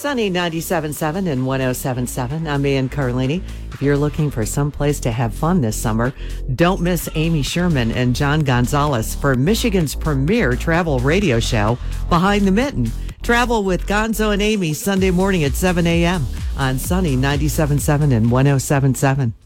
Sunny 97.7 and 107.7. I'm Ann Carlini. If you're looking for some place to have fun this summer, don't miss Amy Sherman and John Gonzalez for Michigan's premier travel radio show, Behind the Mitten. Travel with Gonzo and Amy Sunday morning at 7 a.m. on Sunny 97.7 and 107.7.